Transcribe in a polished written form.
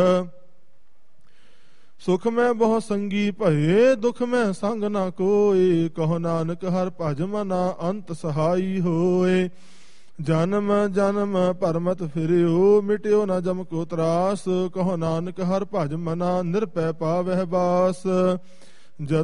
ਸੁਖ ਮੈਂ ਬਹੁ ਸੰਗੀ ਭਏ, ਦੁਖ ਮੈਂ ਸੰਗ ਨਾ ਕੋਇ। ਕਹੋ ਨਾਨਕ ਹਰਿ ਭਜ ਮਨਾ, ਅੰਤ ਸਹਾਈ ਹੋਏ। ਜਨਮ ਜਨਮ ਭਰਮਤ ਫਿਰਿਓ, ਮਿਟਿਓ ਨਾ ਜਮ ਕੋ ਤਰਾਸ। ਕਹੋ ਨਾਨਕ ਹਰਿ ਭਜ ਮਨਾ, ਨਿਰਭੈ ਪਾਵਹਿ ਬਾਸ।